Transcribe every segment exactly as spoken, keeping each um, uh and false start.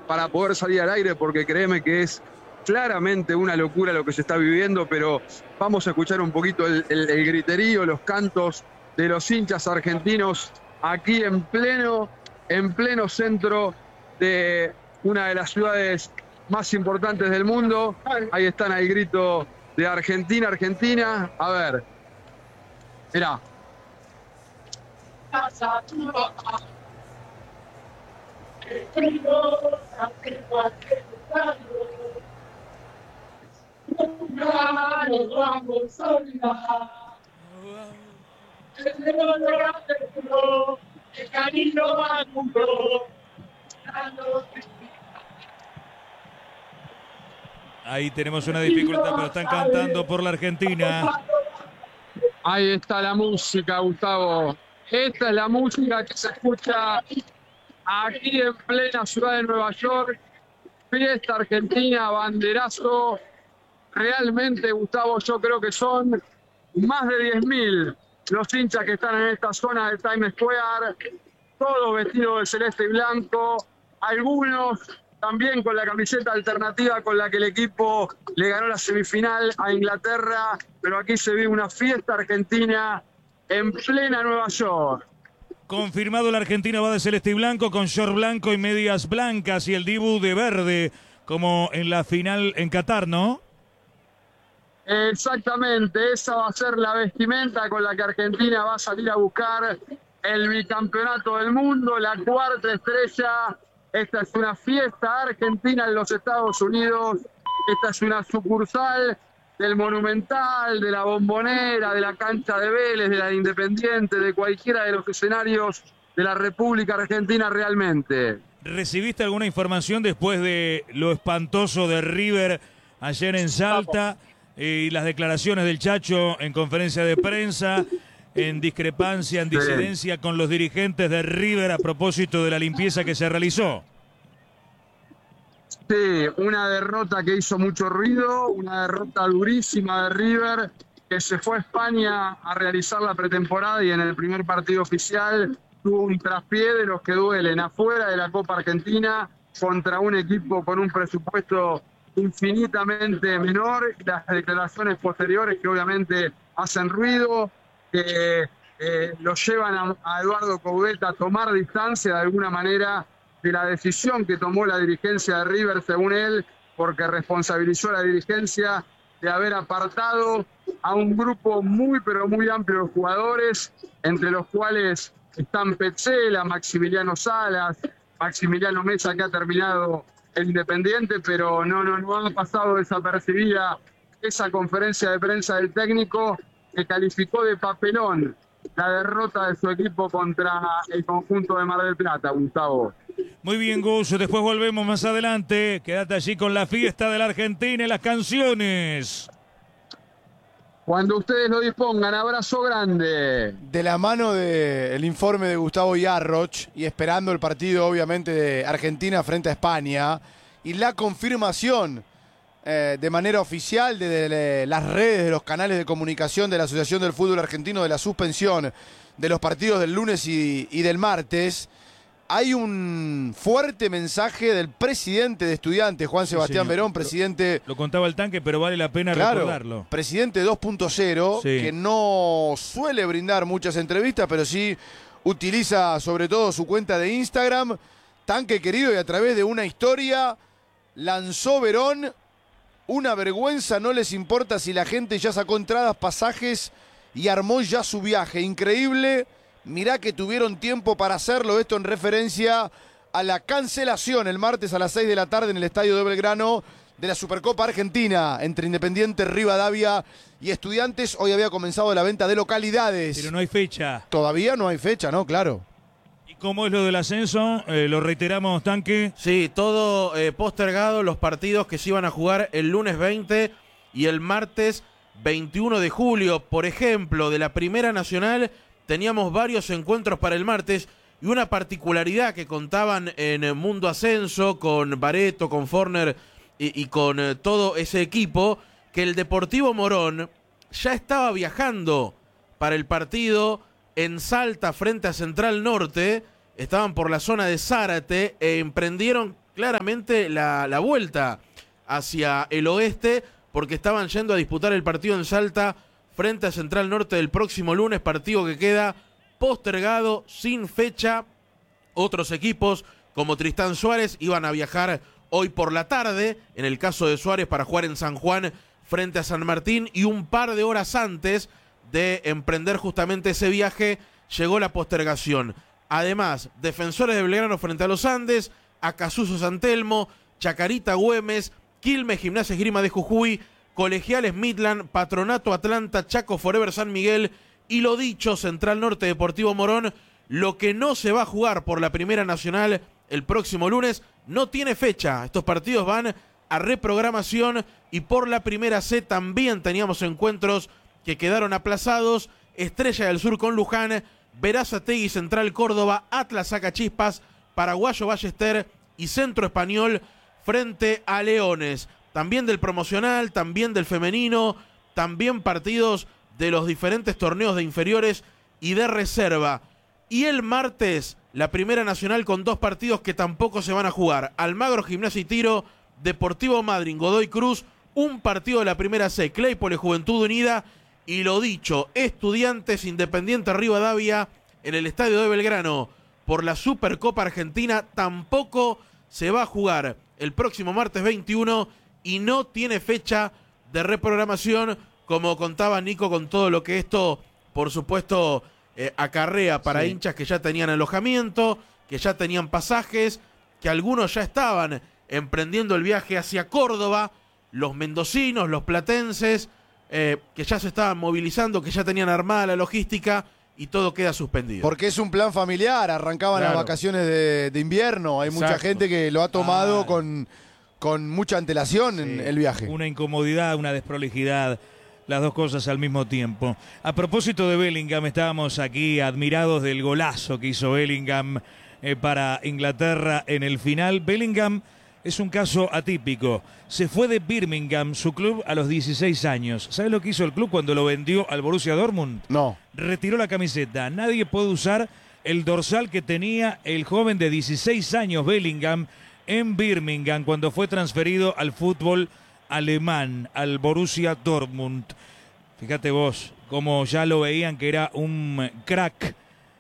para poder salir al aire, porque créeme que es claramente una locura lo que se está viviendo, pero vamos a escuchar un poquito el, el, el griterío, los cantos de los hinchas argentinos aquí en pleno, en pleno centro de una de las ciudades más importantes del mundo. Ahí están al grito de Argentina, Argentina. A ver, mirá. Ahí tenemos una dificultad, pero están cantando por la Argentina. Ahí está la música, Gustavo. Esta es la música que se escucha aquí en plena ciudad de Nueva York. Fiesta argentina, banderazo. Realmente, Gustavo, yo creo que son más de diez mil los hinchas que están en esta zona de Times Square, todos vestidos de celeste y blanco, algunos también con la camiseta alternativa con la que el equipo le ganó la semifinal a Inglaterra, pero aquí se vive una fiesta argentina en plena Nueva York. Confirmado, la Argentina va de celeste y blanco con short blanco y medias blancas y el Dibu de verde, como en la final en Qatar, ¿no? Exactamente, esa va a ser la vestimenta con la que Argentina va a salir a buscar el bicampeonato del mundo, la cuarta estrella. Esta es una fiesta argentina en los Estados Unidos. Esta es una sucursal del Monumental, de la Bombonera, de la cancha de Vélez, de la Independiente, de cualquiera de los escenarios de la República Argentina realmente. ¿Recibiste alguna información después de lo espantoso de River ayer en Salta eh, y las declaraciones del Chacho en conferencia de prensa, en discrepancia, en disidencia sí. con los dirigentes de River a propósito de la limpieza que se realizó? Sí, una derrota que hizo mucho ruido, una derrota durísima de River, que se fue a España a realizar la pretemporada y en el primer partido oficial tuvo un traspié de los que duelen afuera de la Copa Argentina contra un equipo con un presupuesto infinitamente menor. Las declaraciones posteriores que obviamente hacen ruido, que eh, lo llevan a, a Eduardo Coudet a tomar distancia de alguna manera de la decisión que tomó la dirigencia de River, según él, porque responsabilizó a la dirigencia de haber apartado a un grupo muy, pero muy amplio de jugadores, entre los cuales están Petzela, Maximiliano Salas, Maximiliano Mesa, que ha terminado el Independiente, pero no, no, no ha pasado desapercibida esa conferencia de prensa del técnico que calificó de papelón la derrota de su equipo contra el conjunto de Mar del Plata, Gustavo. Muy bien, Gus, después volvemos más adelante. Quédate allí con la fiesta de la Argentina y las canciones. Cuando ustedes lo dispongan, abrazo grande. De la mano del informe de Gustavo Yarroch y esperando el partido, obviamente, de Argentina frente a España y la confirmación eh, de manera oficial desde de las redes, de los canales de comunicación de la Asociación del Fútbol Argentino de la suspensión de los partidos del lunes y, y del martes. Hay un fuerte mensaje del presidente de Estudiantes, Juan Sebastián sí, Verón, presidente... Lo, lo contaba el tanque, pero vale la pena claro, recordarlo. Presidente dos punto cero, sí. que no suele brindar muchas entrevistas, pero sí utiliza sobre todo su cuenta de Instagram. Tanque querido, y a través de una historia lanzó Verón: una vergüenza, no les importa si la gente ya sacó entradas, pasajes y armó ya su viaje. Increíble. Mirá que tuvieron tiempo para hacerlo, esto en referencia a la cancelación el martes a las seis de la tarde en el Estadio de Belgrano de la Supercopa Argentina entre Independiente, Rivadavia y Estudiantes. Hoy había comenzado la venta de localidades. Pero no hay fecha. Todavía no hay fecha, ¿no? Claro. ¿Y cómo es lo del ascenso? Eh, lo reiteramos, Tanque. Sí, todo eh, postergado, los partidos que se iban a jugar el lunes veinte y el martes veintiuno de julio. Por ejemplo, de la Primera Nacional teníamos varios encuentros para el martes y una particularidad que contaban en Mundo Ascenso con Bareto, con Forner y, y con eh, todo ese equipo, que el Deportivo Morón ya estaba viajando para el partido en Salta frente a Central Norte. Estaban por la zona de Zárate e emprendieron claramente la, la vuelta hacia el oeste, porque estaban yendo a disputar el partido en Salta frente a Central Norte del próximo lunes, partido que queda postergado, sin fecha. Otros equipos, como Tristán Suárez, iban a viajar hoy por la tarde, en el caso de Suárez, para jugar en San Juan frente a San Martín, y un par de horas antes de emprender justamente ese viaje, llegó la postergación. Además, Defensores de Belgrano frente a los Andes, Acasuso San Telmo, Chacarita Güemes, Quilmes Gimnasia Esgrima de Jujuy, Colegiales Midland, Patronato Atlanta, Chaco Forever San Miguel y lo dicho, Central Norte Deportivo Morón. Lo que no se va a jugar por la Primera Nacional el próximo lunes no tiene fecha. Estos partidos van a reprogramación y por la Primera C también teníamos encuentros que quedaron aplazados. Estrella del Sur con Luján, Berazategui Central Córdoba, Atlas Sacachispas, Paraguayo Ballester y Centro Español frente a Leones. También del promocional, también del femenino, también partidos de los diferentes torneos de inferiores y de reserva. Y el martes, la Primera Nacional con dos partidos que tampoco se van a jugar. Almagro Gimnasia y Tiro, Deportivo Madryn, Godoy Cruz, un partido de la Primera C, Claypole Juventud Unida, y lo dicho, Estudiantes Independiente Rivadavia en el Estadio de Belgrano por la Supercopa Argentina tampoco se va a jugar el próximo martes veintiuno y no tiene fecha de reprogramación, como contaba Nico, con todo lo que esto, por supuesto, eh, acarrea para sí. hinchas que ya tenían alojamiento, que ya tenían pasajes, que algunos ya estaban emprendiendo el viaje hacia Córdoba, los mendocinos, los platenses, eh, que ya se estaban movilizando, que ya tenían armada la logística y todo queda suspendido. Porque es un plan familiar, arrancaban claro. las vacaciones de, de invierno, hay Exacto. mucha gente que lo ha tomado ah. con, con mucha antelación sí. en el viaje. Una incomodidad, una desprolijidad, las dos cosas al mismo tiempo. A propósito de Bellingham, estábamos aquí admirados del golazo que hizo Bellingham eh, para Inglaterra en el final. Bellingham es un caso atípico. Se fue de Birmingham, su club, a los dieciséis años. ¿Sabes lo que hizo el club cuando lo vendió al Borussia Dortmund? No. Retiró la camiseta. Nadie puede usar el dorsal que tenía el joven de dieciséis años, Bellingham, en Birmingham, cuando fue transferido al fútbol alemán, al Borussia Dortmund. Fíjate vos, como ya lo veían que era un crack.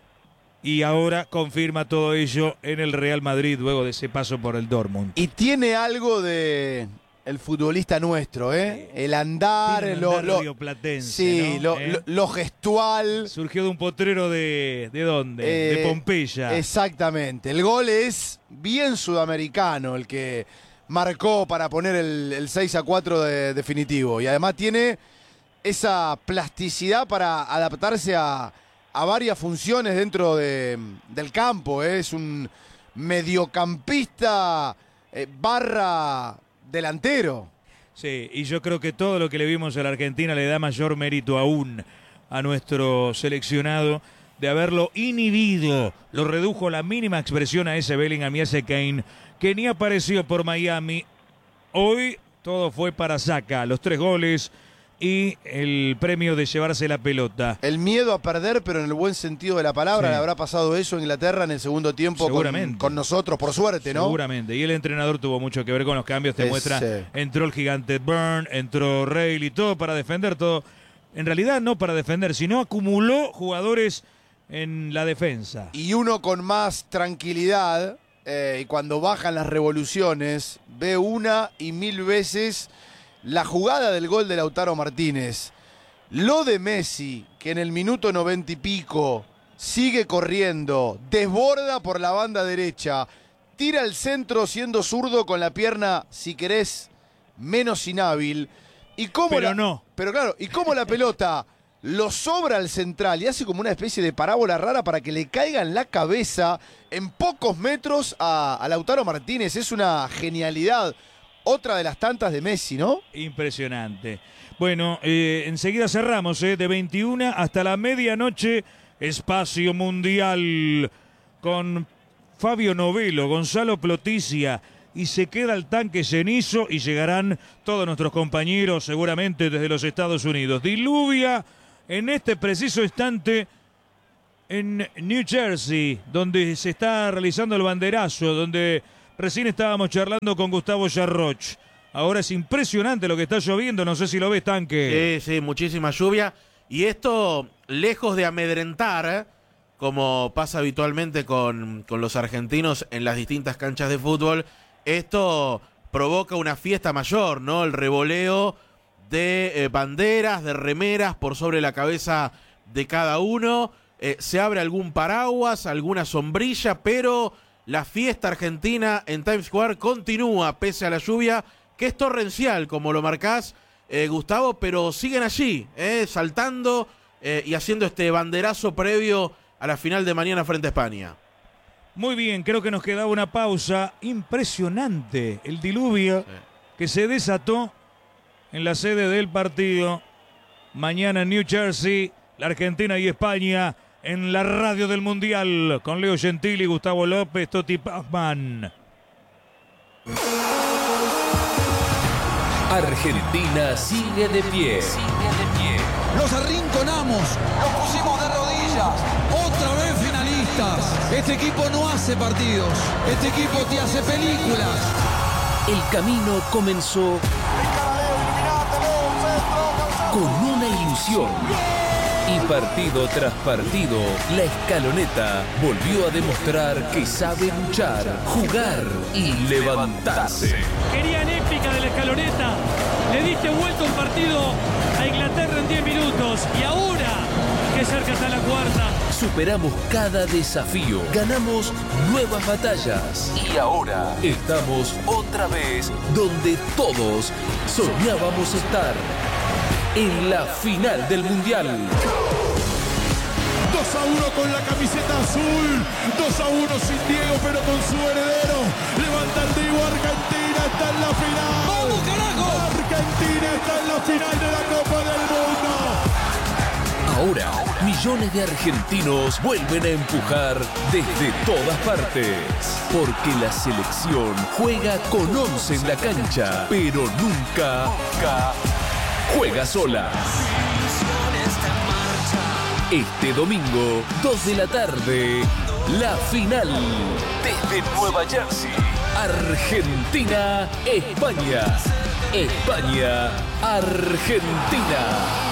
Y ahora confirma todo ello en el Real Madrid luego de ese paso por el Dortmund. Y tiene algo de el futbolista nuestro, ¿eh? El andar, un lo, andar lo rioplatense, sí, ¿no? lo, ¿Eh? lo, lo gestual. Surgió de un potrero de ¿de dónde? Eh, de Pompeya. Exactamente. El gol es bien sudamericano, el que marcó para poner el, el seis a cuatro de, definitivo. Y además tiene esa plasticidad para adaptarse a a varias funciones dentro de, del campo. ¿eh? Es un mediocampista eh, barra delantero. Sí, y yo creo que todo lo que le vimos a la Argentina le da mayor mérito aún a nuestro seleccionado de haberlo inhibido. Lo redujo a la mínima expresión a ese Bellingham y a ese Kane, que ni apareció por Miami. Hoy todo fue para Saka, los tres goles y el premio de llevarse la pelota. El miedo a perder, pero en el buen sentido de la palabra. Sí. Le habrá pasado eso a Inglaterra en el segundo tiempo con, con nosotros, por suerte, ¿no? Seguramente. Y el entrenador tuvo mucho que ver con los cambios. Te Ese. muestra, entró el gigante Burn, entró Reilly, todo para defender, todo. En realidad no para defender, sino acumuló jugadores en la defensa. Y uno con más tranquilidad, eh, y cuando bajan las revoluciones, ve una y mil veces la jugada del gol de Lautaro Martínez. Lo de Messi, que en el minuto noventa y pico sigue corriendo, desborda por la banda derecha, tira al centro siendo zurdo con la pierna, si querés, menos inhábil. Y cómo pero la, no. Pero claro, y cómo la pelota lo sobra al central y hace como una especie de parábola rara para que le caiga en la cabeza en pocos metros a, a Lautaro Martínez. Es una genialidad. Otra de las tantas de Messi, ¿no? Impresionante. Bueno, eh, enseguida cerramos, eh, de veintiuna hasta la medianoche, Espacio Mundial, con Fabio Novello, Gonzalo Ploticia, y se queda el tanque cenizo y llegarán todos nuestros compañeros seguramente desde los Estados Unidos. Diluvia en este preciso instante en New Jersey, donde se está realizando el banderazo, donde Recién estábamos charlando con Gustavo Yarroch. Ahora es impresionante lo que está lloviendo, no sé si lo ves, Tanque. Sí, sí, muchísima lluvia. Y esto, lejos de amedrentar, ¿eh? como pasa habitualmente con, con los argentinos en las distintas canchas de fútbol, esto provoca una fiesta mayor, ¿no? El revoleo de eh, banderas, de remeras por sobre la cabeza de cada uno. Eh, se abre algún paraguas, alguna sombrilla, pero la fiesta argentina en Times Square continúa pese a la lluvia, que es torrencial, como lo marcás, eh, Gustavo, pero siguen allí, eh, saltando eh, y haciendo este banderazo previo a la final de mañana frente a España. Muy bien, creo que nos quedaba una pausa. Impresionante el diluvio sí. que se desató en la sede del partido. Mañana en New Jersey, la Argentina y España en la radio del Mundial, con Leo Gentili, Gustavo López, Toti Pazman. Argentina sigue de pie. Sigue de pie. Los arrinconamos, los pusimos de rodillas. Otra vez finalistas. Este equipo no hace partidos. Este equipo te hace películas. El camino comenzó con una ilusión. Y partido tras partido, la Escaloneta volvió a demostrar que sabe luchar, jugar y levantarse. Querían épica de la Escaloneta. Le diste vuelta un partido a Inglaterra en diez minutos. Y ahora, que cerca está la cuarta. Superamos cada desafío, ganamos nuevas batallas. Y ahora estamos otra vez donde todos soñábamos estar. En la final del Mundial. dos a uno con la camiseta azul. dos a uno sin Diego, pero con su heredero. Levanta el Diego, Argentina está en la final. ¡Vamos, carajo! Argentina está en la final de la Copa del Mundo. Ahora, millones de argentinos vuelven a empujar desde todas partes. Porque la selección juega con once en la cancha, pero nunca, nunca juega sola. Este domingo, dos de la tarde, la final. Desde Nueva Jersey, Argentina, España. España, Argentina.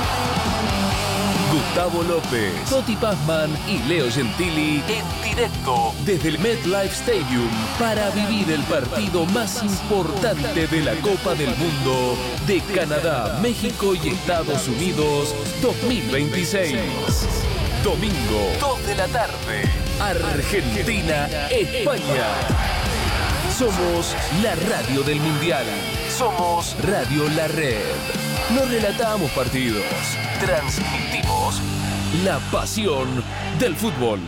Gustavo López, Toti Pazman y Leo Gentili en directo desde el MetLife Stadium para vivir el partido más importante de la Copa del Mundo de Canadá, México y Estados Unidos dos mil veintiséis. Domingo, dos de la tarde, Argentina, España. Somos la radio del Mundial. Somos Radio La Red. No relatamos partidos, transmitimos la pasión del fútbol.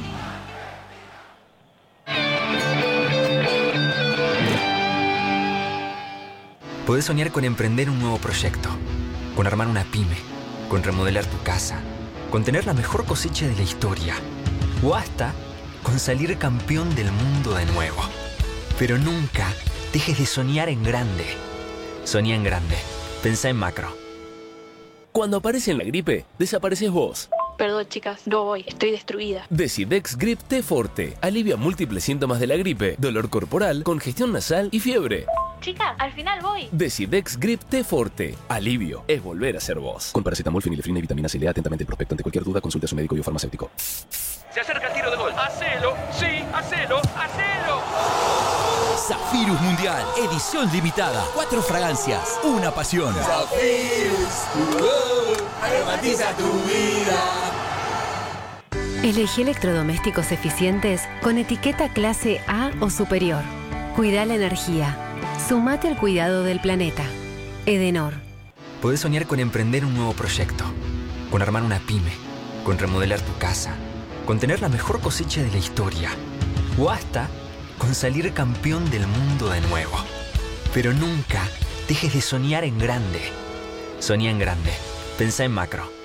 Podés soñar con emprender un nuevo proyecto, con armar una pyme, con remodelar tu casa, con tener la mejor cosecha de la historia, o hasta con salir campeón del mundo de nuevo. Pero nunca dejes de soñar en grande. Soñá en grande. Pensá en macro. Cuando aparece en la gripe, desapareces vos. Perdón, chicas, no voy, estoy destruida. Decidex Grip T Forte alivia múltiples síntomas de la gripe, dolor corporal, congestión nasal y fiebre. Chica, al final voy. Decidex Grip T Forte. Alivio es volver a ser vos. Con paracetamol, fenilefrina y vitamina C. Lea atentamente el prospecto. Ante cualquier duda, consulte a su médico y o farmacéutico. Se acerca el tiro de gol. ¡Hacelo! ¡Sí! ¡Hacelo! ¡Hacelo! Zafirus Mundial, edición limitada. Cuatro fragancias, una pasión. Zafirus, uh, aromatiza tu vida. Elegí electrodomésticos eficientes con etiqueta clase A o superior. Cuida la energía. Sumate al cuidado del planeta. Edenor. Podés soñar con emprender un nuevo proyecto, con armar una pyme, con remodelar tu casa, con tener la mejor cosecha de la historia, o hasta con salir campeón del mundo de nuevo. Pero nunca dejes de soñar en grande. Soñá en grande. Pensá en macro.